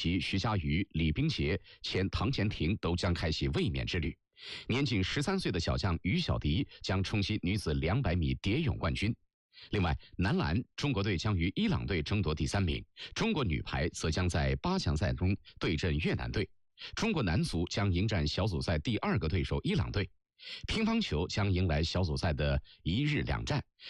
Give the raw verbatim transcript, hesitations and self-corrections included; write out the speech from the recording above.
及徐嘉余、李冰洁、前唐钱婷都将开启卫冕之旅。年仅十三岁的小将于小迪将冲击女子两百米蝶泳冠军。另外，男篮中国队将与伊朗队争夺第三名，中国女排则将在八强赛中对阵越南队。中国男足将迎战小组赛第二个对手伊朗队。乒乓球将迎来小组赛的一日两战，